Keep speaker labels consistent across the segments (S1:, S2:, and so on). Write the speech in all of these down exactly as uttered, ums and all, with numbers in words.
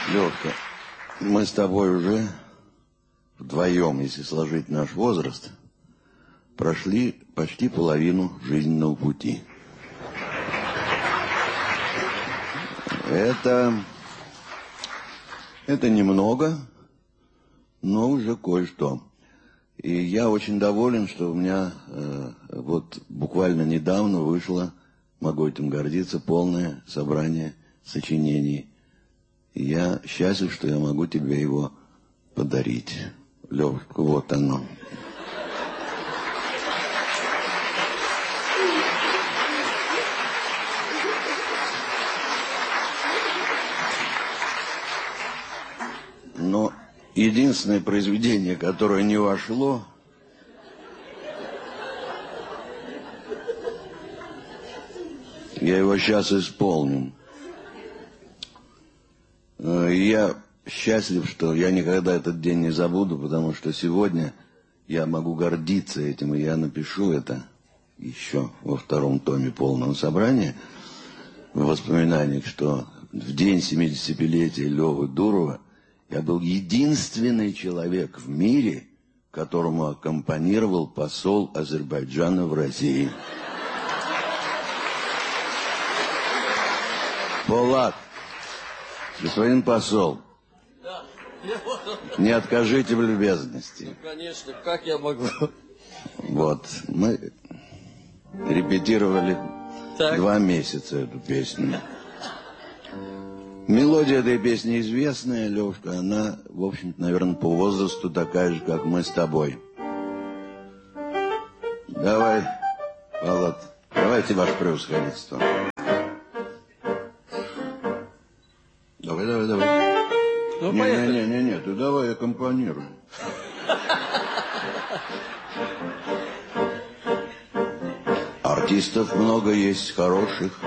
S1: Лёшка, мы с тобой уже вдвоем, если сложить наш возраст, прошли почти половину жизненного пути. Это, это немного, но уже кое-что. И я очень доволен, что у меня э, вот буквально недавно вышло, могу этим гордиться, полное собрание сочинений. И я счастлив, что я могу тебе его подарить. Лёшка, вот оно. Но единственное произведение, которое не вошло, я его сейчас исполню. Я счастлив, что я никогда этот день не забуду, потому что сегодня я могу гордиться этим, и я напишу это еще во втором томе полного собрания в воспоминаниях, что в день семидесятилетия Лёвы Дурова я был единственный человек в мире, которому аккомпанировал посол Азербайджана в России. Полат, господин посол,
S2: да.
S1: Не откажите в любезности.
S2: Ну, конечно, как я могу?
S1: Вот, мы репетировали так. два месяца эту песню. Мелодия этой песни известная, Лёшка, она, в общем-то, наверное, по возрасту такая же, как мы с тобой. Давай, Полат, давайте, ваше превосходительство. Давай, давай, давай.
S2: Ну,
S1: не,
S2: поехали.
S1: не, не, не, ты давай аккомпанируй. Артистов много есть хороших,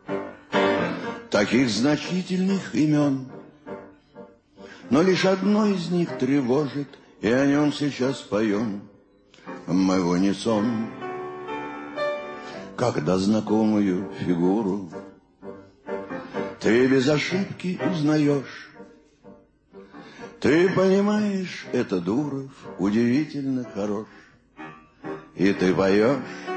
S1: таких значительных имен, но лишь одно из них тревожит, и о нем сейчас поем. Мы в унисон, когда знакомую фигуру ты без ошибки узнаешь. Ты понимаешь, это Дуров удивительно хорош, и ты поешь.